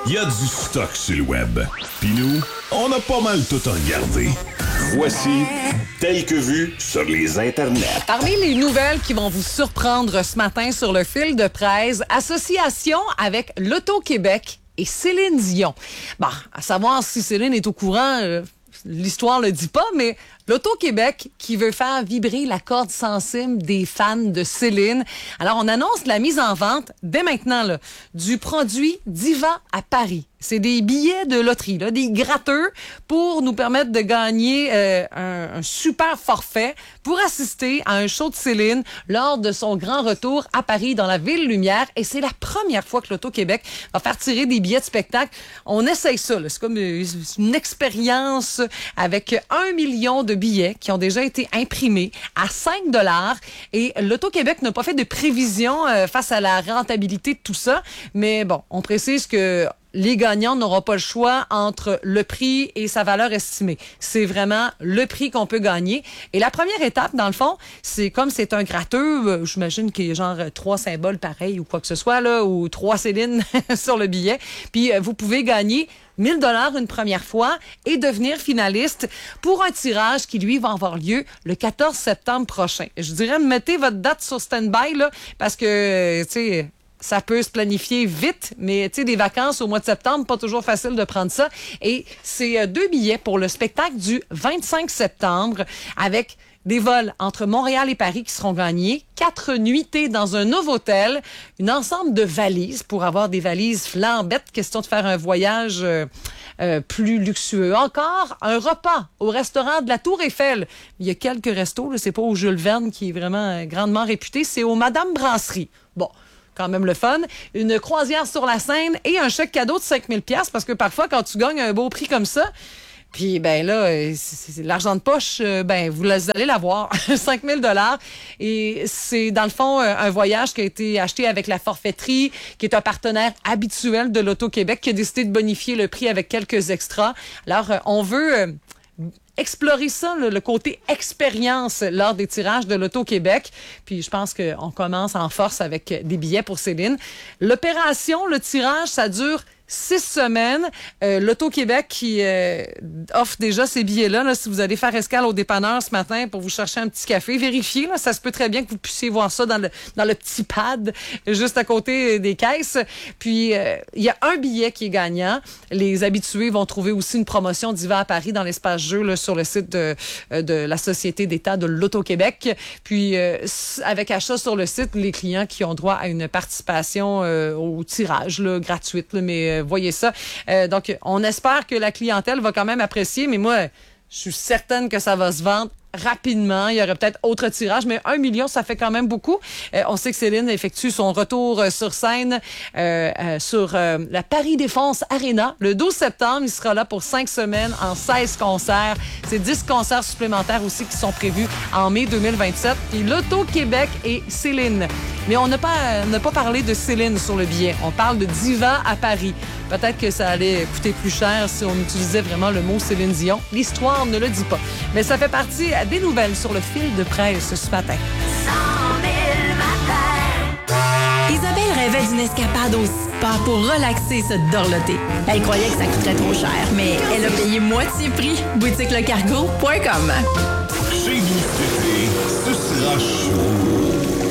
il y a du stock sur le web. Puis nous, on a pas mal tout regardé. Voici Tel que vu sur les internets. Parmi les nouvelles qui vont vous surprendre ce matin sur le fil de presse, association avec l'Auto-Québec et Céline Dion. Bon, à savoir si Céline est au courant, l'histoire le dit pas, mais l'Auto-Québec qui veut faire vibrer la corde sensible des fans de Céline. Alors, on annonce la mise en vente, dès maintenant, là, du produit Diva à Paris. C'est des billets de loterie, là, des gratteux pour nous permettre de gagner un super forfait pour assister à un show de Céline lors de son grand retour à Paris dans la Ville Lumière. Et c'est la première fois que l'Auto-Québec va faire tirer des billets de spectacle. On essaye ça, là. C'est comme une expérience avec 1 million de billets qui ont déjà été imprimés à 5 $. Et l'Auto-Québec n'a pas fait de prévision face à la rentabilité de tout ça. Mais bon, on précise que les gagnants n'auront pas le choix entre le prix et sa valeur estimée. C'est vraiment le prix qu'on peut gagner. Et la première étape, dans le fond, c'est comme c'est un gratteux, j'imagine qu'il y a genre 3 symboles pareils ou quoi que ce soit, là, ou 3 Céline sur le billet. Puis vous pouvez gagner 1 000 $ une première fois et devenir finaliste pour un tirage qui, lui, va avoir lieu le 14 septembre prochain. Je dirais, mettez votre date sur stand-by, là, parce que, tu sais, ça peut se planifier vite, mais tu sais, des vacances au mois de septembre, pas toujours facile de prendre ça. Et c'est 2 billets pour le spectacle du 25 septembre avec des vols entre Montréal et Paris qui seront gagnés, 4 nuitées dans un nouveau hôtel, un ensemble de valises pour avoir des valises flambettes, question de faire un voyage plus luxueux. Encore, un repas au restaurant de la Tour Eiffel. Il y a quelques restos, là, c'est pas au Jules Verne qui est vraiment grandement réputé, c'est au Madame Brasserie. Bon, quand même le fun. Une croisière sur la Seine et un chèque cadeau de 5 000 $ parce que parfois, quand tu gagnes un beau prix comme ça, puis ben là, c'est l'argent de poche, ben vous allez l'avoir, 5 000 $. Et c'est dans le fond un voyage qui a été acheté avec la forfaiterie, qui est un partenaire habituel de l'Auto-Québec, qui a décidé de bonifier le prix avec quelques extras. Alors, on veut explorer ça, le côté expérience lors des tirages de l'Auto-Québec. Puis je pense qu'on commence en force avec des billets pour Céline. L'opération, le tirage, ça dure 6 semaines. L'Auto-Québec qui offre déjà ces billets-là. Là, si vous allez faire escale au dépanneur ce matin pour vous chercher un petit café, vérifiez. Là, ça se peut très bien que vous puissiez voir ça dans le petit pad juste à côté des caisses. Puis, il y a un billet qui est gagnant. Les habitués vont trouver aussi une promotion Diva à Paris dans l'espace jeu là, sur le site de la Société d'État de l'Auto-Québec. Puis, avec achat sur le site, les clients qui ont droit à une participation au tirage là, gratuite, là, mais voyez ça. Donc, on espère que la clientèle va quand même apprécier, mais moi, je suis certaine que ça va se vendre rapidement. Il y aurait peut-être autre tirage, mais 1 million, ça fait quand même beaucoup. On sait que Céline effectue son retour sur scène sur la Paris Défense Arena. Le 12 septembre, il sera là pour 5 semaines en 16 concerts. C'est 10 concerts supplémentaires aussi qui sont prévus en mai 2027. Puis l'Auto-Québec et Céline. Mais on n'a pas parlé de Céline sur le billet. On parle de Diva à Paris. Peut-être que ça allait coûter plus cher si on utilisait vraiment le mot Céline Dion. L'histoire ne le dit pas. Mais ça fait partie des nouvelles sur le fil de presse ce matin. 100 000 matins. Isabelle rêvait d'une escapade au spa pour relaxer et se dorloter. Elle croyait que ça coûterait trop cher, mais elle a payé moitié prix. boutiquelecargo.com. Chez nous, ce sera chaud.